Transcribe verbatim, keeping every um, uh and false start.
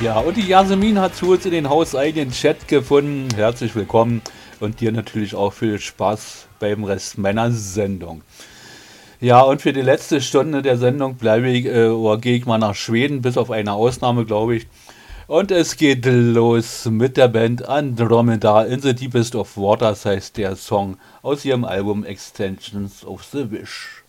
Ja, und die Jasmin hat zu uns in den hauseigenen Chat gefunden. Herzlich willkommen und dir natürlich auch viel Spaß beim Rest meiner Sendung. Ja, und für die letzte Stunde der Sendung bleibe ich, äh, oder gehe ich mal nach Schweden, bis auf eine Ausnahme, glaube ich. Und es geht los mit der Band Andromeda in the Deepest of Waters heißt der Song aus ihrem Album Extensions of the Wish.